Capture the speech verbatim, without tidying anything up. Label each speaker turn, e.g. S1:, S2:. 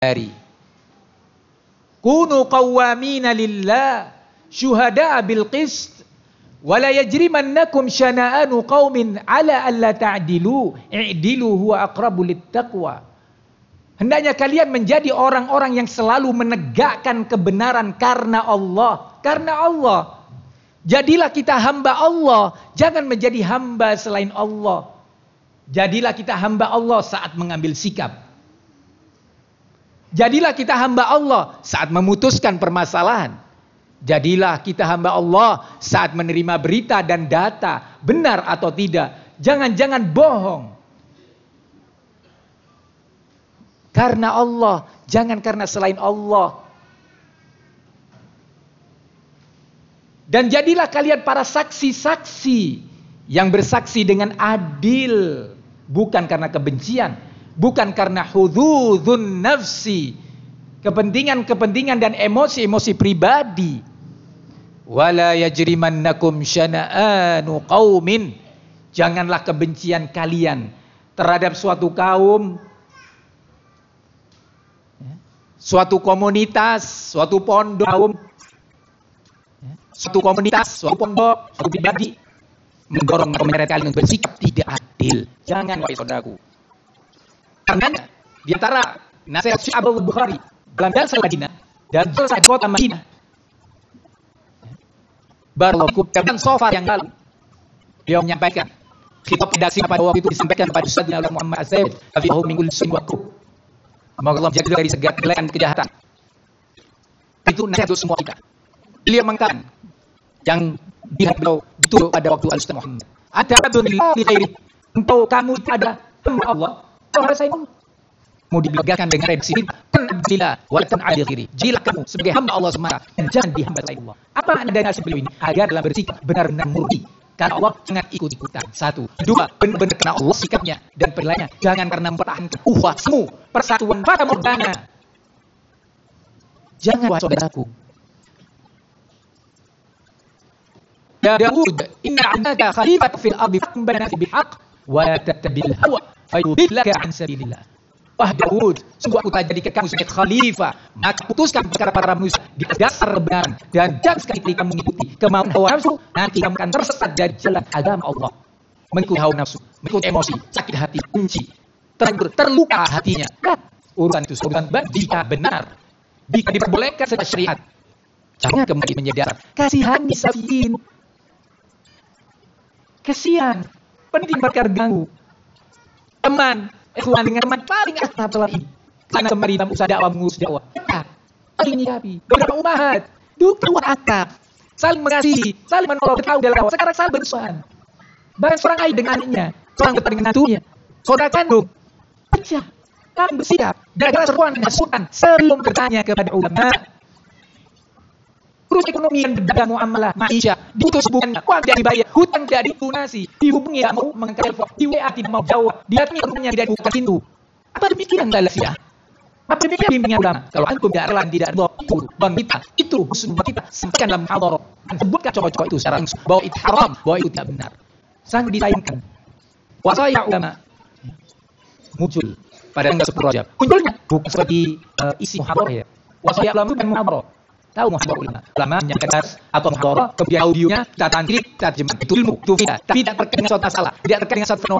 S1: hari. Kunu qawwamina lillah syuhada'a bil qist wa la yajrimannakum syana'anu qaumin ala alla ta'dilu i'dilu huwa aqrabu littaqwa. Hendaknya kalian menjadi orang-orang yang selalu menegakkan kebenaran karena Allah. Karena Allah. Jadilah kita hamba Allah, jangan menjadi hamba selain Allah. Jadilah kita hamba Allah saat mengambil sikap. Jadilah kita hamba Allah saat memutuskan permasalahan. Jadilah kita hamba Allah saat menerima berita dan data, benar atau tidak. Jangan-jangan bohong. Karena Allah, jangan karena selain Allah. Dan jadilah kalian para saksi-saksi yang bersaksi dengan adil. Bukan karena kebencian. Bukan karena hudzudzun nafsi. Kepentingan-kepentingan dan emosi-emosi pribadi. Wala yajrimannakum syana'anu qaumin. Janganlah kebencian kalian terhadap suatu kaum, suatu komunitas, suatu pondok, kaum, suatu komunitas, suatu pondok, suatu pribadi mendorong mereka kalian untuk bersikap tidak adil. Jangan, wahai saudaraku. Karena di antara nasihat Syekh Abdul Bukhari dalam Jalsah Madinah dan Jalsah kota Madinah, Barallahu dan Sofar yang lalu, beliau menyampaikan khitab redaksi pada waktu itu disampaikan kepada Sayyidina Muhammad As-Sayyid Afiyahu min kulli su'in wa kufr. Semoga Allah menjaga dari segala kejelekan kejahatan. Itu nasihat untuk semua kita. Beliau mengatakan yang dilihat beliau itu pada waktu Al-Ustaz Muhammad. Ada abdulillah li khairi. Untuk kamu ada hamba Allah. Kalau saya mau dibanggakan dengan redaksi ini, tanzila wa tan'adil khairi. Jilah kamu sebagai hamba Allah semata dan jangan dihamba selain Allah. Apa anda nasihat beliau ini? Agar dalam bersikap benar-benar murni. Karena Allah jangan ikut-ikutan. Satu. Dua. Benar-benar karena Allah sikapnya. Dan perilakunya. Jangan karena mempertahankan uhwah semu. Persatuan fata morgana. Jangan, wahai saudaraku. Ya Daud, inna 'abdaka khalifatan fil ardi fahkum bainan nasi bil haqq wa la tattabi'il hawa fayudillaka 'an sabilillah. Wahai Daud, sungguh aku telah jadikan kamu sebagai khalifah, maka putuskan perkara para manusia di atas dasar kebenaran dan jangan sekali-kali kamu mengikuti kemauan hawa nafsu, nanti kamu akan tersesat dari jalan agama Allah. Mengikuti hawa nafsu, mengikuti emosi, sakit hati, benci, terlanjur terluka hatinya. Urusan itu urusan jika benar, jika diperbolehkan secara syariat, jangan kemudian menyedar kasihani safiin. Kesian, penting bakar ganggu. Teman, ikhwan dengan teman paling akrab dalam ini. Karena kemarin dalam usaha dakwah mengurus dakwah. Kita saling menyikapi, beberapa umahat, dua akrab, saling mengasihi, saling menolong, bertahu dalam dakwah. Sekarang saling bermusuhan. Bahkan seorang ayah dengan anaknya, seorang bapak dengan menantunya, saudara kandung. Pecah, kami bersikap gara-gara seruan dan sultan sebelum bertanya kepada ulama. Urus ekonomi dan berdagang muamalah, maisha, diputus hubungannya, uang tidak dibayar, hutang tidak dilunasi, dihubungi tidak mau mengangkat telepon, di W A tidak mau jawab, didatangi rumahnya tidak dibuka pintu. Apa demikian Galasiah? Apa demikian bimbingan ulama? Kalau antum tidak rela tidak ada itu bang kita, itu husnul kita sampaikan dalam hadharah. Sebutkan cowok-cowok itu secara langsung bahwa itu haram, bahwa itu tidak benar. Sangat disayangkan. Wasaya ulama muncul pada tanggal sepuluh Rajab. Munculnya bukan seperti uh, isi muhadharah ya. Wasaya ulama bukan muhadharah. Tahu muhadharah ulama. Ulama menyampaikan atau muhadharah, kemudian audionya kita transkrip, kita terjemahkan. Itu ilmu, itu fitnah. Tapi tidak terkait dengan suatu masalah, tidak terkait dengan suatu fenomena.